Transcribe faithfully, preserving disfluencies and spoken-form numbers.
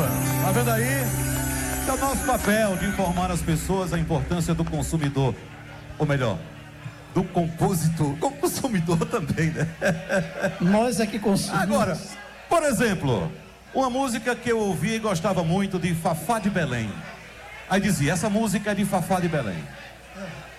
Silva, tá vendo aí? É o nosso papel de informar as pessoas a importância do consumidor, ou melhor, do compositor, com consumidor também, né? Nós é que consumimos. Agora, por exemplo, uma música que eu ouvi e gostava muito de Fafá de Belém. Aí dizia, essa música é de Fafá de Belém.